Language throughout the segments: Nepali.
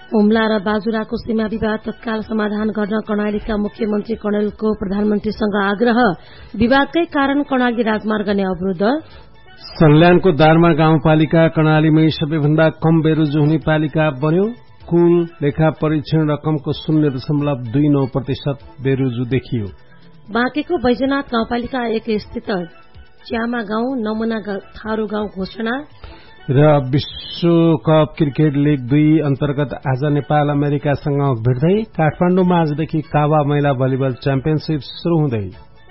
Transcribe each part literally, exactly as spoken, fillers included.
हुम्ला र बाजुराको सीमा विवाद तत्काल समाधान गर्न कर्णालीका मुख्यमन्त्री कर्णेलको प्रधानमन्त्रीसँग आग्रह। विवादकै कारण कर्णाली राजमार्ग नै अवरुद्ध। सल्यानको दारमा गाउँपालिका कर्णालीमै सबैभन्दा कम बेरोजगार हुने पालिका बन्यो। कुल लेखा परीक्षण रकमको शून्य दशमलव दुई नौ प्रतिशत बेरोजु देखियो। बाँकेको बैजनाथ गाउँपालिका एक स्थित च्यामा गाउँ नमुना थारू गाउँ घोषणा। र विश्वकप क्रिकेट लीग दुई अन्तर्गत आज नेपाल अमेरिकासँग भिड्दै। काठमाडौँमा आजदेखि कावा महिला भलिबल च्याम्पियनशीप शुरू हुँदै।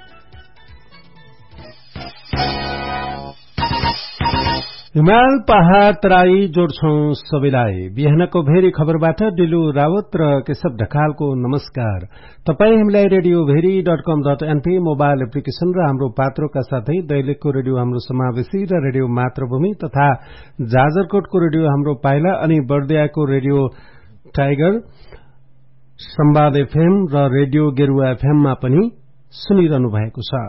हिमाल पहाड़ तराई जोड्छौं सबैलाई। बिहानको भेरी खबरबाट डिलु रावत र केशव ढकालको नमस्कार। तपाई हामीलाई रेडियो भेरी डट कम डट एनपी मोबाइल एप्लिकेशन र हाम्रो पात्रोका साथै दैलेखको रेडियो हाम्रो समावेशी र रेडियो मातृभूमि तथा जाजरकोटको रेडियो हाम्रो पाइला अनि बर्दियाको रेडियो टाइगर, संवाद एफएम र रेडियो गेरुवा एफएममा पनि सुनिरहनु भएको छ।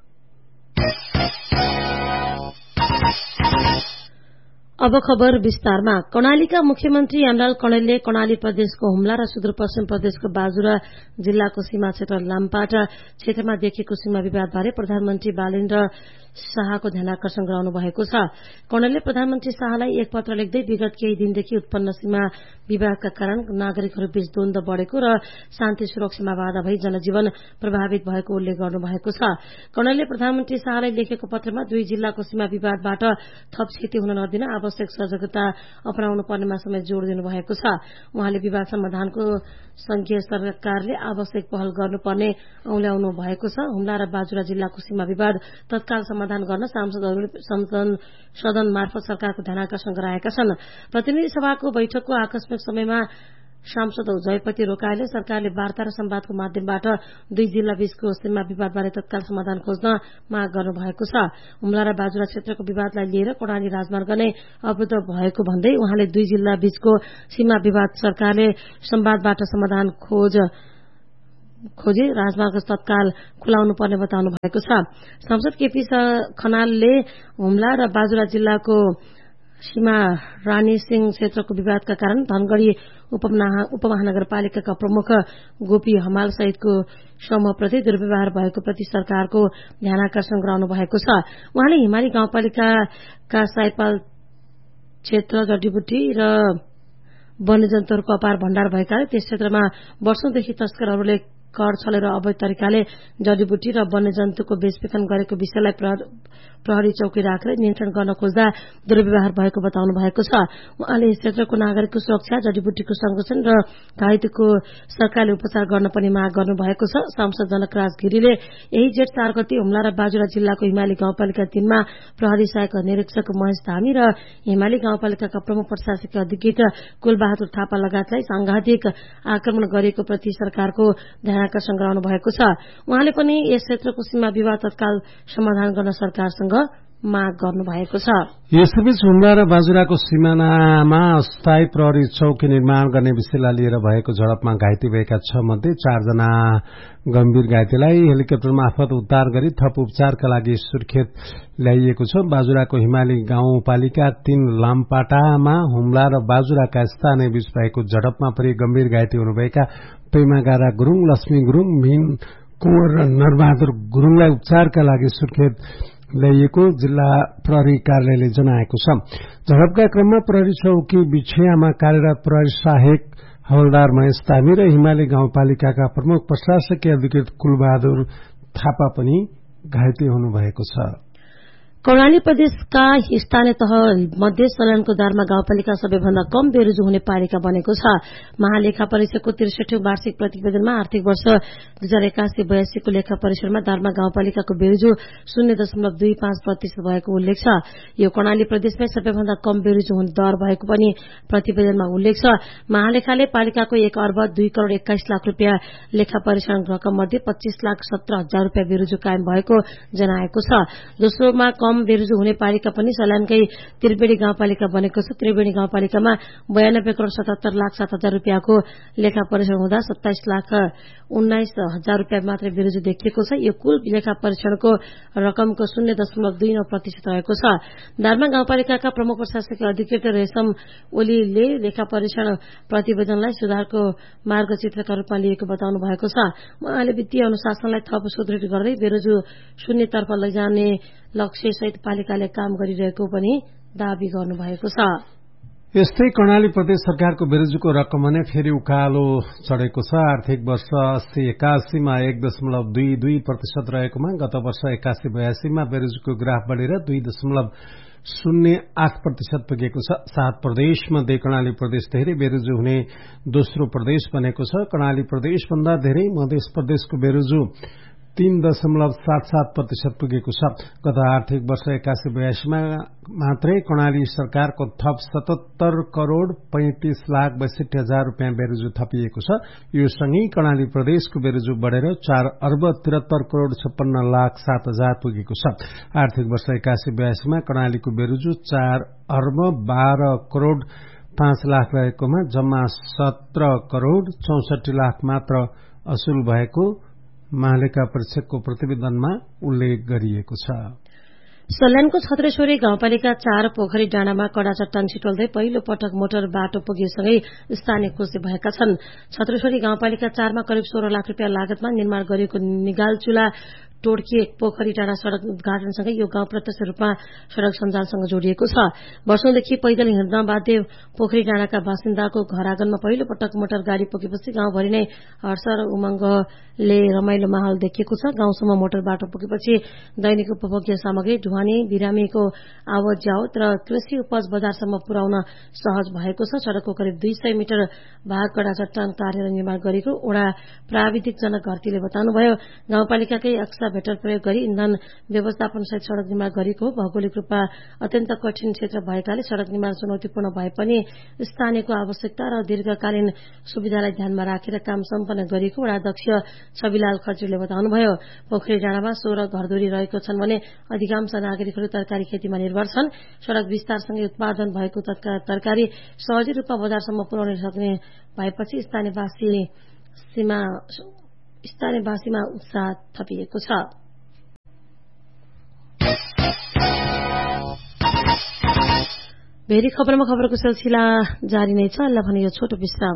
अब खबर विस्तारमा। कर्णालीका मुख्यमन्त्री यमलाल कर्णेलले कर्णाली प्रदेशको हुम्ला र सुदूरपश्चिम प्रदेशको बाजुरा जिल्लाको सीमा क्षेत्र लामपाटा क्षेत्रमा देखिएको सीमा विवादबारे प्रधानमन्त्री बालेन्द्र शाहको ध्यानाकर्षण गराउनु भएको छ। कर्णेलले प्रधानमन्त्री शाहलाई एक पत्र लेख्दै विगत केही दिनदेखि उत्पन्न सीमा विवादका कारण नागरिकहरू बीच द्वन्द बढ़ेको र शान्ति सुरक्षामा बाधा भई जनजीवन प्रभावित भएको उल्लेख गर्नुभएको छ। कर्णेलले प्रधानमन्त्री शाहलाई लेखेको पत्रमा दुई जिल्लाको सीमा विवादबाट थप क्षति हुन नदिन आवश्यक सजगता अपनाउनु पर्नेमा समेत जोड़ दिनुभएको छ। उहाँले विवाद समाधानको संघीय सरकारले आवश्यक पहल गर्नुपर्ने औल्याउनु भएको छ। हुम्ला र बाजुरा जिल्लाको सीमा विवाद तत्काल समाधान गर्न सांसदहरूले सदन मार्फत सरकारको ध्यानाकर्षण गराएका छन्। प्रतिनिधि सभाको बैठकको आकस्मिक समयमा सांसद जयपति रोकाले सरकारले वार्ता र संवादको माध्यमबाट दुई जिल्ला बीचको सीमा विवादबारे तत्काल समाधान खोज्न माग गर्नुभएको छ। हुम्ला र बाजुरा क्षेत्रको विवादलाई लिएर कर्णाली राजमार्ग नै अवरुद्ध भएको भन्दै उहाँले दुई जिल्ला बीचको सीमा विवाद सरकारले संवादबाट समाधान खोज खोजी राजमार्ग तत्काल खुलाउनु पर्ने बताउनु भएको छ। सांसद केपी खनालले हुम्ला र बाजुरा जिल्लाको सीमा रानी सिंह क्षेत्रको विवादका कारण धनगढ़ी उपमहानगरपालिकाका प्रमुख गोपी हमाल सहितको समूहप्रति दुर्व्यवहार भएको प्रति सरकारको ध्यानाकर्षण गराउनु भएको छ। उहाँले हिमाली गाउँपालिकाका साइपाल क्षेत्र जडीबुटी र वन्यजन्तुहरूको अपार भण्डार भएकाले त्यस क्षेत्रमा वर्षौंदेखि तस्करहरूले कर छलेर अवैध तरिकाले जडीबुटी र वन्यजन्तुको बेचबिखन गरेको विषयलाई प्रहरी चौकी राखेर नियन्त्रण गर्न खोज्दा दुर्व्यवहार भएको बताउनु भएको छ। उहाँले यस क्षेत्रको नागरिकको सुरक्षा, जडीबुटीको संरक्षण र घाइतेको सरकारले उपचार गर्न पनि माग गर्नु भएको छ। सांसद जनकराज गिरीले यही जेठ चार गते हुम्ला र बाजुरा जिल्लाको हिमाली गाउँपालिका तीनमा प्रहरी सहायक निरीक्षक महेश धामी र हिमाली गाउँपालिकाका प्रमुख प्रशासकीय अधिकृत कुलबहादुर थापा लगायतलाई सांघातिक आक्रमण गरिएको प्रति सरकारको ध्यानाकर्षण गराउनु भएको छ। उहाँले पनि यस क्षेत्रको सीमा विवाद तत्काल समाधान गर्न सरकारसँग माग गर्नु भएको छ। यसैबीच हुम्ला र बाजुराको सिमानामा अस्थायी प्रहरी चौकी निर्माण गर्ने विषयलाई लिएर भएको झडपमा घाइते भएका छ मध्ये चारजना गम्भीर घाइतेलाई हेलिकप्टर मार्फत उद्धार गरी थप उपचारका लागि सुर्खेत ल्याइएको छ। बाजुराको हिमाली गाउँपालिका तीन लामपाटामा हुम्ला र बाजुराका स्थानीय बीच भएको झडपमा परि गम्भीर घाइते हुनुभएका पेमागारा गुरूङ, लक्ष्मी गुरूङ, भीम कुंवर र नरबहादुर गुरूङलाई उपचारका लागि सुर्खेत ल्याइएको जिल्ला प्रहरी कार्यालयले जनाएको छ। झडपका क्रममा प्रहरी चौकी बिछियामा कार्यरत प्रहरी सहायक हवलदार महेश धामी र हिमाली गाउँपालिकाका प्रमुख प्रशासकीय अधिकृत कुलबहादुर थापा पनि घाइते हुनुभएको छ। कर्णाली प्रदेशका स्थानीय तह मध्ये सल्यानको दारमा गाउँपालिका सबैभन्दा कम बेरोजु हुने पालिका बनेको छ। महालेखा परीक्षकको त्रिसठी वार्षिक प्रतिवेदनमा आर्थिक वर्ष दुई हजार एकासी बयासीको लेखा परीक्षणमा दारमा गाउँपालिकाको बेरोजु शून्य दशमलव दुई पाँच प्रतिशत भएको उल्लेख छ। यो कर्णाली प्रदेशमै सबैभन्दा कम बेरोजु हुने दर भएको पनि प्रतिवेदनमा उल्लेख छ। महालेखाले पालिकाको एक अर्ब दुई करोड़ एक्काइस लाख रूपियाँ लेखा परीक्षण रकम मध्ये पच्चीस लाख सत्र हजार रूपियाँ बेरोजु कायम भएको जनाएको छ। दोस्रोमा कम कम बेरुजु हुने पालिका पनि सल्यानकै त्रिवेणी गाउँपालिका बनेको छ। त्रिवेणी गाउँपालिकामा बयानब्बे करोड़ सतहत्तर लाख सात हजार रुपियाँको लेखा परीक्षण हुँदा सत्ताइस लाख उन्नाइस हजार रुपियाँ मात्रै बेरुजु देखिएको छ। यो कुल लेखा परीक्षणको रकमको शून्य दशमलव दुई नौ प्रतिशत रहेको छ। दार्मा गाउँपालिकाका प्रमुख प्रशासकीय अधिकृत रेशम ओलीले लेखा परीक्षण प्रतिवेदनलाई सुधारको मार्गचित्रका रूपमा लिएको बताउनु भएको छ। उहाँले वित्तीय अनुशासनलाई थप सुदृढ गर्दै बेरोजु शून्यतर्फ लैजाने लक्ष्यसहित पालिकाले काम गरिरहेको पनि दावी गर्नुभएको छ। यस्तै कर्णाली प्रदेश सरकारको बेरोजुको रकम भने फेरि उकालो चढेको छ। आर्थिक वर्ष अस्सी एकासीमा एक दशमलव दुई दुई प्रतिशत रहेकोमा गत वर्ष एकासी बयासीमा बेरोजुको ग्राफ बढेर दुई दशमलव शून्य आठ प्रतिशत पुगेको छ। सात प्रदेशमध्ये कर्णाली प्रदेश धेरै बेरोजु हुने दोस्रो प्रदेश बनेको छ। कर्णाली प्रदेशभन्दा धेरै मध्य प्रदेशको बेरोजु तीन दशमलव सात सात प्रतिशत पुगेको छ। गत आर्थिक वर्ष एकासी बयासीमा मात्रै कर्णाली सरकारको थप सतहत्तर करोड़ पैंतिस लाख बैसठी हजार रूपियाँ बेरोजु थपिएको छ। यो सँगै कर्णाली प्रदेशको बेरोजु बढेर चार अर्ब त्रिहत्तर करोड़ छप्पन्न लाख सात हजार पुगेको छ। आर्थिक वर्ष एकासी बयासीमा कर्णालीको बेरोजु चार अर्ब बाह्र करोड़ पाँच लाख रहेकोमा जम्मा सत्र करोड़ चौसठी लाख मात्र असुल भएको महालेखा परीक्षकको प्रतिवेदनमा उल्लेख गरिएको छ। सल्यानको छत्रेश्वरी गाउँपालिका चार पोखरी डाँडामा कडा चट्टाङ छिटोल्दै पहिलो पटक मोटर बाटो पुगेसँगै स्थानीय खुशी भएका छन्। छत्रेश्वरी गाउँपालिका चारमा करिब सोह्र लाख रुपियाँ लागतमा निर्माण गरिएको निगालचुला टोड्के पोखरी डाँडा सड़क उद्घाटनसँगै यो गाउँ प्रत्यक्ष रूपमा सड़क सञ्जालसँग जोडिएको छ। वर्षौंदेखि पैदल हिँड्न बाध्य पोखरी डाँडाका बासिन्दाको घर आँगनमा पहिलो पटक मोटर गाड़ी पुगेपछि गाउँभरि नै हर्ष र उमंगले रमाइलो माहौल देखिएको छ। गाउँसम्म मोटर बाटो पुगेपछि दैनिक उपभोग्य सामग्री ढुवानी बिरामीको आवत जावत र कृषि उपज बजारसम्म पुर्याउन सहज भएको छ। सड़कको करिब दुई सय मिटर भाग कडा चट्टान तारेर निर्माण गरेको ओडा प्राविधिक जनक घरतीले बताउनुभयो। गाउँपालिकाकै अक्सा भेटर प्रयोग गरी इन्धन व्यवस्थापन सहित सड़क निर्माण गरेको भौगोलिक रूपमा अत्यन्त कठिन क्षेत्र भएकाले सड़क निर्माण चुनौतीपूर्ण भए पनि स्थानीयको आवश्यकता र दीर्घकालीन सुविधालाई ध्यानमा राखेर काम सम्पन्न गरिएको वडा अध्यक्ष छविलाल खत्रीले बताउनुभयो। पोखरी डाँडामा सोह्र घरधुरी रहेको छन् भने अधिकांश नागरिकहरू तरकारी खेतीमा निर्भर छन्। सड़क विस्तारसँगै उत्पादन भएको तरकारी सहजै रूपमा बजारसम्म पुर्याउन सक्ने भएपछि स्थानीयवासी सीमा स्थानीयवासीमा उत्साह थपिएको छ। भेरी खबरमा खबरको सिलसिला जारी नै छ। अल्लाह भने यो छोटो विश्राम।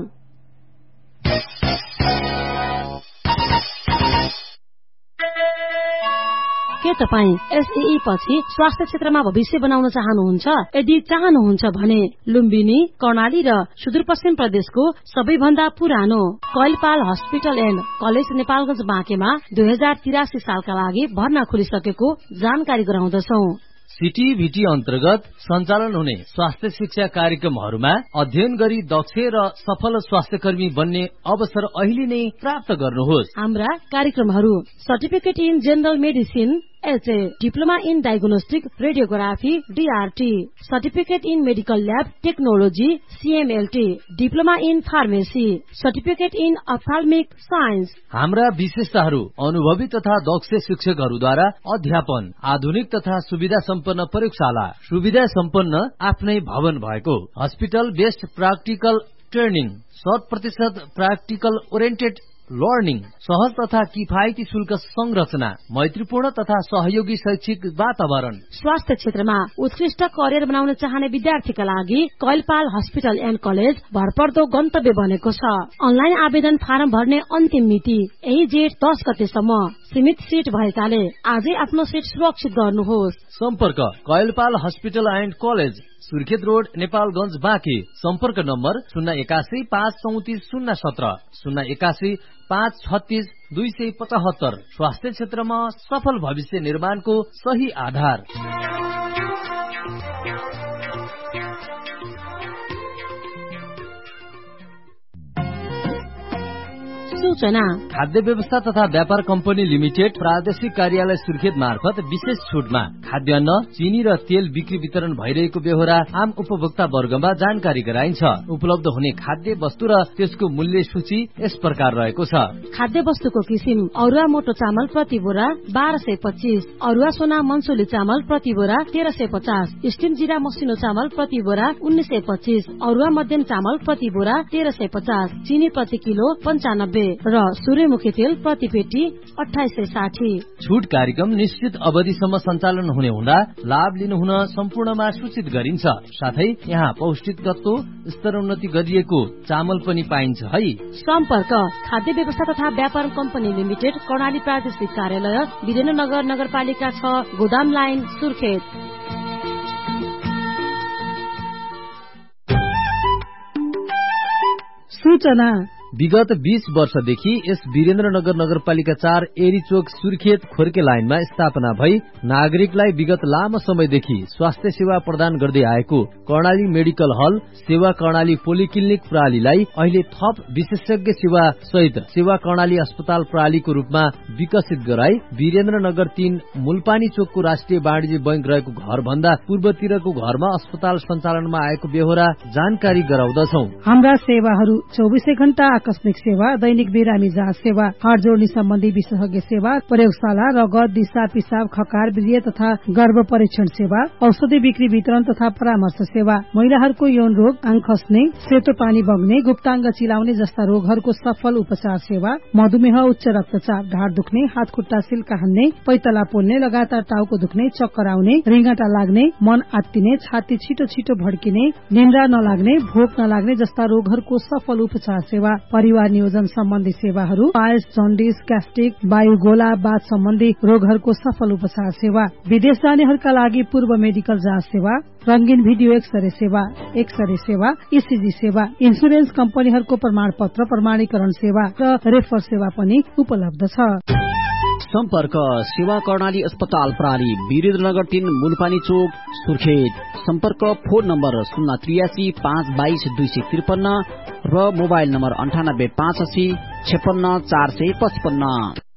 के तपाईँ एसईई पछि स्वास्थ्य क्षेत्रमा भविष्य बनाउन चाहनुहुन्छ? यदि चाहनुहुन्छ भने लुम्बिनी, कर्णाली र सुदूरपश्चिम प्रदेशको सबैभन्दा पुरानो Kailpal hospital and college Nepalganj बाँकेमा दुई हजार तिरासी सालका लागि भर्ना खुलिसकेको जानकारी गराउँदछौ। सीटीभीटी अन्तर्गत सञ्चालन हुने स्वास्थ्य शिक्षा कार्यक्रमहरूमा अध्ययन गरी दक्ष र सफल स्वास्थ्यकर्मी बन्ने अवसर अहिले नै प्राप्त गर्नुहोस्। हाम्रा कार्यक्रमहरू certificate in general medicine HA, diploma in diagnostic radiography DRT, certificate in medical lab technology सीएमएलटी, diploma in pharmacy, certificate in अप्थाल्मिक science. हाम्रा विशेषताहरू अनुभवी तथा दक्ष शिक्षकहरूद्वारा अध्यापन, आधुनिक तथा सुविधा सम्पन्न प्रयोगशाला, सुविधा सम्पन्न आफ्नै भवन भएको, हस्पिटल बेस्ड प्राक्टिकल ट्रेनिङ, शत प्रतिशत प्राक्टिकल ओरिएन्टेड लर्निङ, सहज तथा किफायती शुल्क संरचना, मैत्रीपूर्ण तथा सहयोगी शैक्षिक वातावरण। स्वास्थ्य क्षेत्रमा उत्कृष्ट करियर बनाउन चाहने विद्यार्थीका लागि कैलपाल हस्पिटल एण्ड कलेज भरपर्दो गन्तव्य बनेको छ। अनलाइन आवेदन फारम भर्ने अन्तिम मिति यही जेठ दस गतेसम्म। सीमित सीट भएकाले आजै आफ्नो सीट सुरक्षित गर्नुहोस्। सम्पर्क Kailpal hospital and college, Surkhet road, Nepalganj Banke. सम्पर्क नम्बर शून्य एकासी पाँच चौतिस शून्य सत्र, शून्य एकासी पाँच छत्तीस दुई सय पचहत्तर। स्वास्थ्य क्षेत्रमा सफल भविष्य निर्माणको सही आधार। सूचना खाद्य व्यवस्था तथा व्यापार कम्पनी लिमिटेड प्रादेशिक कार्यालय सुर्खेत मार्फत विशेष छुटमा खाद्यान्न, चिनी र तेल बिक्री वितरण भइरहेको बेहोरा आम उपभोक्ता वर्गमा जानकारी गराइन्छ। उपलब्ध हुने खाद्य वस्तु र त्यसको मूल्य सूची यस प्रकार रहेको छ। खाद्य वस्तुको किसिम अरुवा मोटो चामल प्रति बोरा बाह्र सय पच्चीस, अरुवा सोना मनसुली चामल प्रति बोरा तेह्र सय पचास, स्टिम जिरा मसिनो चामल प्रति बोरा उन्नाइस सय पच्चीस, अरुवा मध्यम चामल प्रति बोरा तेह्र सय पचास, चिनी प्रति किलो पञ्चानब्बे र सूर्यमुखी तेल प्रति पेटी अठाइस सय साठी। छुट कार्यक्रम निश्चित अवधिसम्म सञ्चालन हुने हुँदा लाभ लिनुहुन सम्पूर्णमा सूचित गरिन्छ। साथै यहाँ पौष्टिक तत्व स्तरोन्नति गरिएको चामल पनि पाइन्छ है। सम्पर्क खाद्य व्यवस्था तथा व्यापार कम्पनी लिमिटेड, कर्णाली प्रादेशिक कार्यालय, वीरेन्द्रनगर नगरपालिका छ, गोदाम लाइन, सुर्खेत। सूचना विगत बीस वर्षदेखि यस वीरेन्द्रनगर नगरपालिका चार एरीचोक सुर्खेत खोर्के लाइनमा स्थापना भई नागरिकलाई विगत लामो समयदेखि स्वास्थ्य सेवा प्रदान गर्दै आएको कर्णाली मेडिकल हल सेवा कर्णाली पोलिक्लिनिक प्रणालीलाई अहिले थप विशेषज्ञ सेवा सहित सेवा कर्णाली अस्पताल प्रणालीको रूपमा विकसित गराई वीरेन्द्रनगर तीन मूलपानी चोकको राष्ट्रिय वाणिज्य बैंक रहेको घर भन्दा पूर्वतिरको घरमा अस्पताल सञ्चालनमा आएको बेहोरा जानकारी गराउँदछौ। हाम्रा सेवाहरू चौबिसै घण्टा आकस्मिक सेवा, दैनिक बिरामी जाँच सेवा, हाड जोड्ने सम्बन्धी विशेषज्ञ सेवा, प्रयोगशाला, रगत, दिशा, पिसाब, खकार, वीर्य तथा गर्भ परीक्षण सेवा, औषधि बिक्री वितरण तथा परामर्श सेवा, महिलाहरूको यौन रोग, आङ खस्ने, सेतो पानी बग्ने, गुप्ताङ्ग चिलाउने जस्ता रोगहरूको सफल उपचार सेवा, मधुमेह, उच्च रक्तचाप, ढाड दुख्ने, हात खुट्टा सिल्का हान्ने, पैतला पोल्ने, लगातार टाउको दुख्ने, चक्कर आउने, रिङ्गटा लाग्ने, मन आत्तिने, छाती छिटो छिटो भड्किने, निन्द्रा नलाग्ने, भोक नलाग्ने जस्ता रोगहरूको सफल उपचार सेवा, परिवार नियोजन सम्बन्धी सेवाहरू, पायल्स, जन्डिस, ग्यास्ट्रिक, वायुगोला, बाथ सम्बन्धी रोगहरूको सफल उपचार सेवा, विदेश जानेहरूका लागि पूर्व मेडिकल जाँच सेवा, रंगीन भिडियो एक्सरे सेवा, एक्सरे सेवा, ईसीजी सेवा, इन्सुरेन्स कम्पनीहरूको प्रमाण पत्र प्रमाणीकरण सेवा र रेफर सेवा पनि उपलब्ध छ। सम्पर्क सेवा कर्णाली अस्पताल प्रणाली, वीरेन्द्रनगर तीन मूलपानी चोक, सुर्खेत। सम्पर्क फोन नम्बर शून्य त्रियासी पाँच बाइस दुई सय त्रिपन्न र मोबाइल नम्बर अन्ठानब्बे पाँच असी छेपन्न चार सय पचपन्न।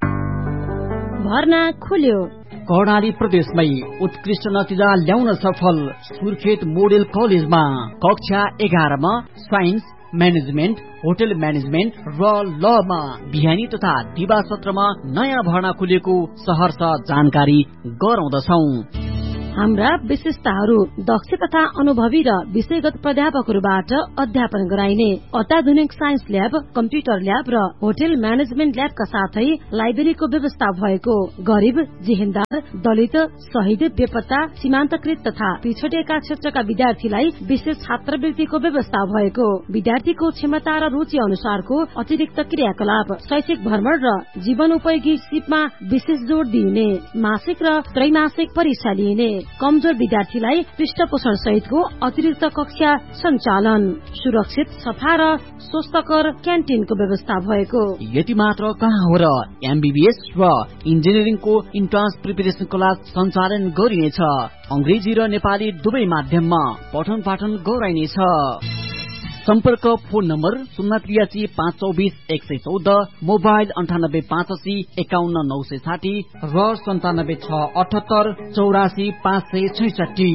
भर्ना खुल्यो। कर्णाली प्रदेशमै उत्कृष्ट नतिजा ल्याउन सफल सुर्खेत मोडेल कलेजमा कक्षा एघारमा साइन्स, म्यानेजमेन्ट, होटल म्यानेजमेन्ट र लमा बिहानी तथा दिवा सत्रमा नयाँ भर्ना खुलेको सहर्ष जानकारी गराउँदछौ। हाम्रा विशेषताहरू दक्ष तथा अनुभवी र विषयगत प्राध्यापकहरूबाट अध्यापन गराइने अत्याधुनिक साइन्स ल्याब, कम्प्युटर ल्याब र होटल म्यानेजमेन्ट ल्याबका साथै लाइब्रेरीको व्यवस्था भएको, गरिब, जेहेन्दार, दलित, शहीद, बेपत्ता, सीमान्तकृत तथा पिछडिएका क्षेत्रका विद्यार्थीलाई विशेष छात्रवृत्तिको व्यवस्था भएको, विद्यार्थीको क्षमता र रुचि अनुसारको अतिरिक्त क्रियाकलाप, शैक्षिक भ्रमण र जीवनोपयोगी सिपमा विशेष जोड़ दिइने, मासिक र त्रैमासिक परीक्षा लिइने, कमजोर विद्यार्थीलाई पृष्ठपोषण सहितको अतिरिक्त कक्षा सञ्चालन, सुरक्षित, सफा र स्वस्थकर क्यान्टिनको व्यवस्था भएको। यति मात्र कहाँ हो र एमबीबीएस र इन्जिनियरिङको इन्ट्रान्स प्रिपरेसन क्लास सञ्चालन गरिनेछ। अंग्रेजी र नेपाली दुवै माध्यममा पठन पाठन गराइनेछ। सम्पर्क फोन नम्बर शून्य त्रियासी पाँच चौबिस एक सय चौध, मोबाइल अन्ठानब्बे पाँच असी एकाउन्न नौ सय साठी र सन्तानब्बे छ अठहत्तर चौरासी पाँच सय छैसठी।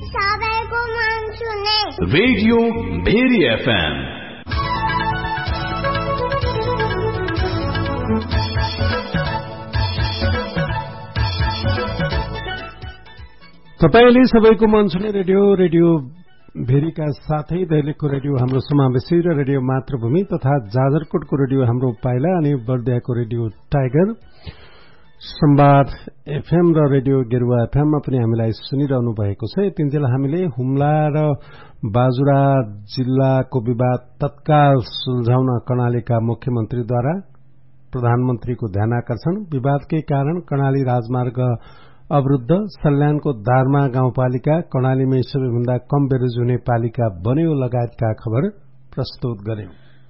Radio very FM. तपाईले सबैको मन छुने रेडियो रेडियो भेरीका साथै दैलेखको रेडियो हाम्रो समावेशी र रेडियो मातृभूमि तथा जाजरकोटको रेडियो हाम्रो पाइला अनि बर्दियाको रेडियो टाइगर, संवाद एफएम र रेडियो गेरुवा एफएममा पनि हामीलाई सुनिरहनु भएको छ। यतिन्जेल हामीले हुम्ला र बाजुरा जिल्लाको विवाद तत्काल सुल्झाउन कर्णालीका मुख्यमन्त्रीद्वारा प्रधानमन्त्रीको ध्यानाकर्षण, विवादकै कारण कर्णाली राजमार्ग अवरुद्ध, सल्यानको दारमा गाउँपालिका कर्णालीमै सबैभन्दा कम बेरोज हुने पालिका बन्यो लगायतका खबर प्रस्तुत गर्यौं।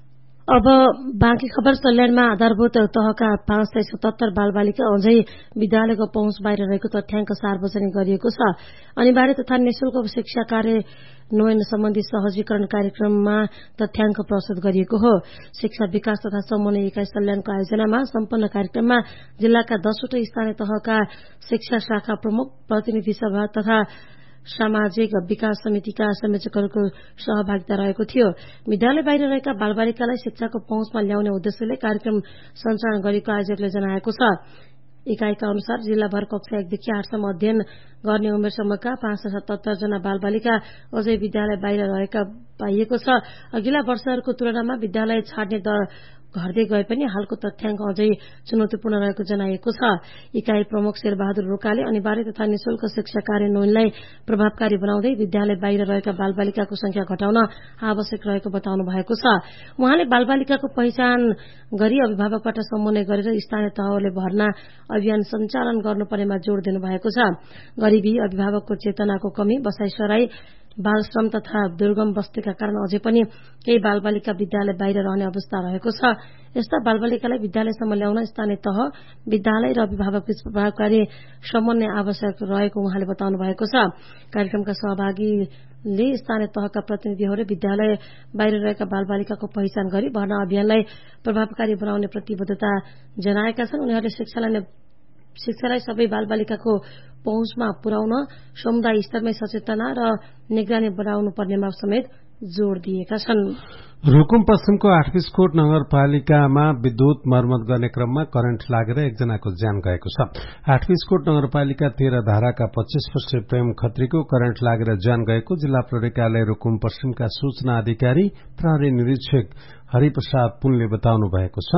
अब बाँकी खबर सल्यानमा आधारभूत तहका पाँच सय सतहत्तर बालबालिका अझै विद्यालयको पहुँच बाहिर रहेको तथ्याङ्क सार्वजनिक गरिएको छ। अनिवार्य तथा निशुल्क शिक्षा कार्यान्वयन सम्बन्धी सहजीकरण कार्यक्रममा तथ्याङ्क प्रस्तुत गरिएको हो। शिक्षा विकास तथा समन्वय इकाई सल्यानको आयोजनामा सम्पन्न कार्यक्रममा जिल्लाका दसवटा स्थानीय तहका शिक्षा शाखा प्रमुख, प्रतिनिधि सभा तथा सामाजिक विकास समितिका संयोजकहरूको सहभागिता रहेको थियो। विद्यालय बाहिर रहेका बालबालिकालाई शिक्षाको पहुँचमा ल्याउने उद्देश्यले कार्यक्रम सञ्चालन गरेको आयोजकले जनाएको छ। इकाईका अनुसार जिल्लाभर कक्षा एकदेखि आठसम्म अध्ययन गर्ने उमेर समूहका पाँच सय सतहत्तर जना बालबालिका अझै विद्यालय बाहिर रहेका पाइएको छ। अघिल्ला वर्षहरूको तुलनामा विद्यालय छाड्ने दर घट्दै गए पनि हालको तथ्याङ्क अझै चुनौतीपूर्ण रहेको जनाइएको छ। इकाई प्रमुख शेरबहादुर रोकाले अनिवार्य तथा निशुल्क शिक्षा कार्यान्वयनलाई प्रभावकारी बनाउँदै विद्यालय बाहिर रहेका बालबालिकाको संख्या घटाउन आवश्यक रहेको बताउनु भएको छ। उहाँले बालबालिकाको पहिचान गरी अभिभावकबाट समन्वय गरेर स्थानीय तहले भर्ना अभियान सञ्चालन गर्नुपर्नेमा जोड़ दिनु भएको छ। गरीबी, अभिभावकको चेतनाको कमी, बसाइसराई, बाल श्रम तथा दुर्गम बस्तीका कारण अझै पनि केही बालबालिका विद्यालय बाहिर रहने अवस्था रहेको छ। यस्ता बालबालिकालाई विद्यालयसम्म ल्याउन स्थानीय तह, विद्यालय र अभिभावकबीच प्रभावकारी समन्वय आवश्यक रहेको उहाँले बताउनु भएको छ। कार्यक्रमका सहभागीले स्थानीय तहका प्रतिनिधिहरूले विद्यालय बाहिर रहेका बालबालिकाको पहिचान गरी भर्ना अभियानलाई प्रभावकारी बनाउने प्रतिबद्धता जनाएका छन्। उनीहरूले शिक्षालाई शिक्षालाई सबै बालबालिकाको पहुँचमा पुर्याउन समुदाय स्तरमै सचेतना र निगरानी बढाउनु पर्नेमा समेत जोड़ दिएका छन्। रुकुम पश्चिमको आठबीसकोट नगरपालिकामा विद्युत मर्मत गर्ने क्रममा करेन्ट लागेर एकजनाको ज्यान गएको छ। आठबीसकोट नगरपालिका तेह्र धाराका पच्चीस वर्षीय प्रेम खत्रीको करेन्ट लागेर ज्यान गएको जिल्ला प्रहरी कार्यालय रुकुम पश्चिमका सूचना अधिकारी प्रहरी निरीक्षक हरिप्रसाद पुनले बताउनु भएको छ।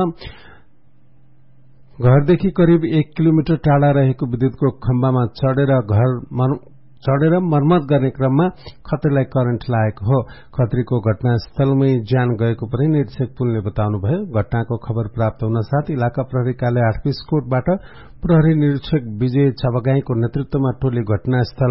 घरदेखि करिब एक किलोमिटर टाढा रहेको विद्युतको खम्बामा चढ़ेर घर चढ़ेर मर्मत गर्ने क्रममा खत्रीलाई करेन्ट लागेको हो। खत्रीको घटनास्थलमै ज्यान गएको पनि निरीक्षक पुनले बताउनुभयो। घटनाको खबर प्राप्त हुन साथ इलाका प्रहरी कार्यालय आठबीसकोटबाट प्रहरी निरीक्षक विजय छाबगाईको नेतृत्वमा टोली घटनास्थल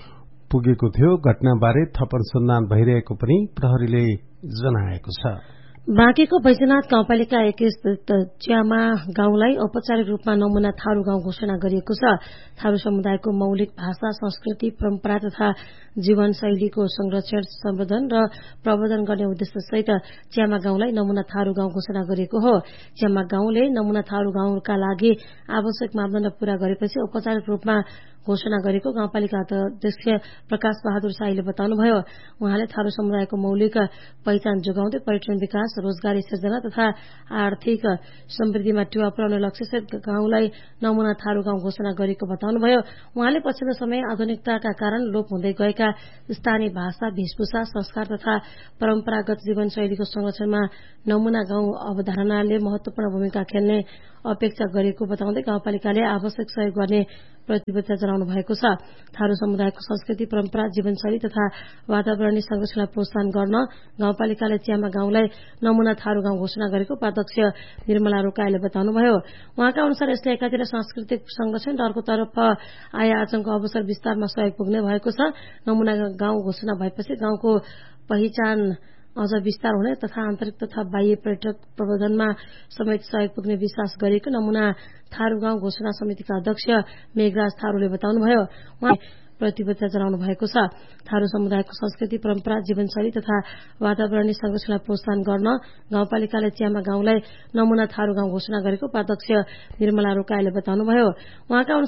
पुगेको थियो। घटनाबारे थप अनुसन्धान भइरहेको पनि प्रहरीले जनाएको छ। बाँकीको बैजनाथ गाउँपालिका एक स्थित च्यामा गाउँलाई औपचारिक रूपमा नमूना थारू गाउँ घोषणा गरिएको छ। थारू समुदायको मौलिक भाषा, संस्कृति, परम्परा तथा जीवनशैलीको संरक्षण, सम्वर्धन र प्रवर्धन गर्ने उद्देश्यसहित च्यामा गाउँलाई नमूना थारू गाउँ घोषणा गरिएको हो। च्यामा गाउँले नमूना थारू गाउँका लागि आवश्यक मापदण्ड पूरा गरेपछि औपचारिक रूपमा घोषणा गरेको गाउँपालिका अध्यक्ष प्रकाश बहादुर शाहीले बताउनुभयो। उहाँले थारू समुदायको मौलिक पहिचान जोगाउँदै पर्यटन विकास, रोजगारी सृजना तथा आर्थिक समृद्धिमा टेवा पुर्याउने लक्ष्यसहित गाउँलाई नमूना थारू गाउँ घोषणा गरेको बताउनुभयो। उहाँले पछिल्लो समय आधुनिकताका कारण लोप हुँदै गएका स्थानीय भाषा, वेशभूषा, संस्कार तथा परम्परागत जीवनशैलीको संरक्षणमा नमूना गाउँ अवधारणाले महत्वपूर्ण भूमिका खेल्ने अपेक्षा गरेको बताउँदै गाउँपालिकाले आवश्यक सहयोग गर्ने प्रतिबद्धता जनाउनु भएको छ। थारू समुदायको संस्कृति, परम्परा, जीवनशैली तथा वातावरणीय संरक्षणलाई प्रोत्साहन गर्न गाउँपालिकाले च्यामा गाउँलाई नमूना थारू गाउँ घोषणा गरेको उपाध्यक्ष निर्मला रोकाईले बताउनुभयो। उहाँका अनुसार यसले एकातिर सांस्कृतिक संरक्षण र अर्कोतर्फ आय आर्जनको अवसर विस्तारमा सहयोग पुग्ने भएको छ। नमूना गाउँ घोषणा भएपछि गाउँको पहिचान अझ विस्तार हुने तथा आन्तरिक तथा बाह्य पर्यटक प्रवर्धनमा समेत सहयोग पुग्ने विश्वास गरिएको नमूना थारू गाउँ घोषणा समितिका अध्यक्ष मेघराज थारूले बताउनुभयो। उहाँ प्रतिबद्धता जनाउनु भएको छ। थारू समुदायको संस्कृति, परम्परा, जीवनशैली तथा वातावरणीय संरक्षणलाई प्रोत्साहन गर्न गाउँपालिकाले च्यामा गाउँलाई नमूना थारू गाउँ घोषणा गरेको उपाध्यक्ष निर्मला रोकाईले बताउनुभयो। उहाँका